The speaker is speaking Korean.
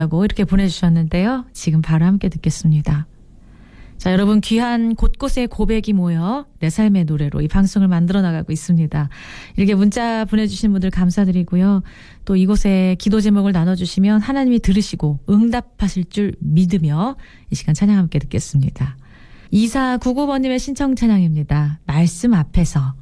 라고 이렇게 보내주셨는데요. 지금 바로 함께 듣겠습니다. 자, 여러분 귀한 곳곳에 고백이 모여 내 삶의 노래로 이 방송을 만들어 나가고 있습니다. 이렇게 문자 보내주신 분들 감사드리고요. 또 이곳에 기도 제목을 나눠주시면 하나님이 들으시고 응답하실 줄 믿으며 이 시간 찬양 함께 듣겠습니다. 2499번님의 신청 찬양입니다. 말씀 앞에서.